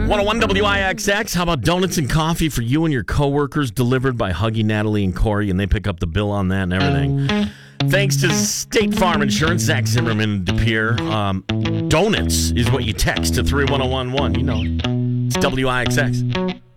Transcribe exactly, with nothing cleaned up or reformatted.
one oh one W I X X. How about donuts and coffee for you and your coworkers delivered by Huggy, Natalie, and Corey, and they pick up the bill on that and everything. Thanks to State Farm Insurance, Zach Zimmerman and DePere. Um, donuts is what you text to three one oh one one. You know, it's W I X X.